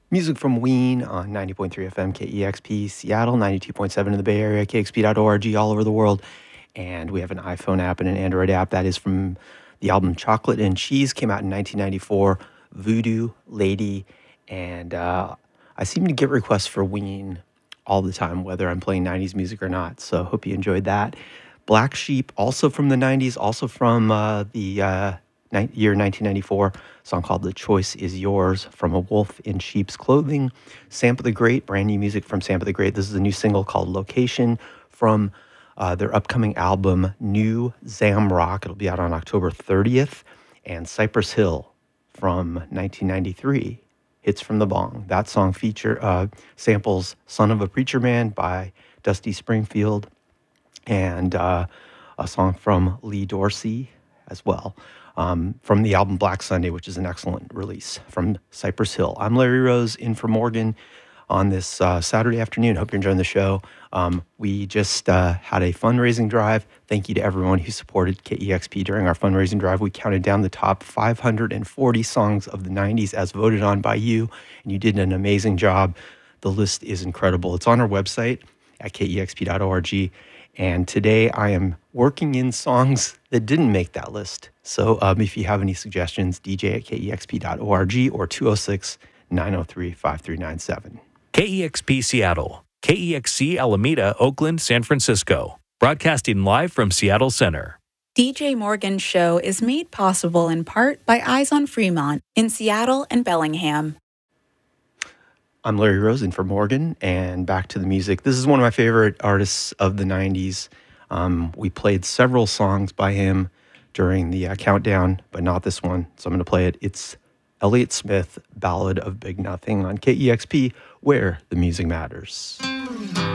Music from Ween on 90.3 FM KEXP Seattle, 92.7 in the Bay Area, kexp.org all over the world. And we have an iPhone app and an Android app. That is from the album Chocolate and Cheese, came out in 1994, Voodoo Lady. And I seem to get requests for Ween all the time, whether I'm playing 90s music or not. So hope you enjoyed that. Black Sheep, also from the 90s, also from the year 1994, song called The Choice Is Yours, from A Wolf in Sheep's Clothing. Sampa the Great, brand new music from Sampa the Great. This is a new single called Location from their upcoming album, New Zamrock. It'll be out on October 30th. And Cypress Hill from 1993, Hits from the Bong. That song samples Son of a Preacher Man by Dusty Springfield, and a song from Lee Dorsey as well, from the album Black Sunday, which is an excellent release from Cypress Hill. I'm Larry Rose, in for Morgan on this Saturday afternoon. Hope you're enjoying the show. We just had a fundraising drive. Thank you to everyone who supported KEXP during our fundraising drive. We counted down the top 540 songs of the 90s as voted on by you, and you did an amazing job. The list is incredible. It's on our website at kexp.org. And today I am working in songs that didn't make that list. So if you have any suggestions, DJ at kexp.org or 206-903-5397. KEXP Seattle, KEXC Alameda, Oakland, San Francisco. Broadcasting live from Seattle Center. DJ Morgan's show is made possible in part by Eyes on Fremont in Seattle and Bellingham. I'm Larry Rosen for Morgan, and back to the music. This is one of my favorite artists of the 90s. We played several songs by him during the countdown, but not this one, so I'm going to play it. It's Elliott Smith, Ballad of Big Nothing on KEXP, where the music matters.